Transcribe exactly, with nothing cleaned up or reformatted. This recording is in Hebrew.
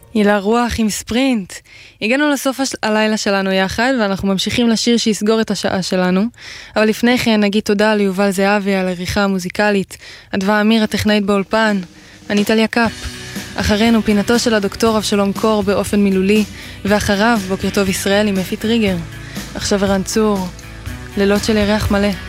הילה רוח עם ספרינט. הגענו לסוף הש... הלילה שלנו יחד, ואנחנו ממשיכים לשיר שיסגור את השעה שלנו. אבל לפני כן נגיד תודה ליובל זהבי על העריכה המוזיקלית, אדווה אמיר הטכנאית באולפן, אני טליה קאפ. אחרינו פינתו של הדוקטור אבשלום קור באופן מילולי, ואחריו בוקר טוב ישראל עם אפי טריגר. עכשיו ערן צור, לילות של ירח מלא.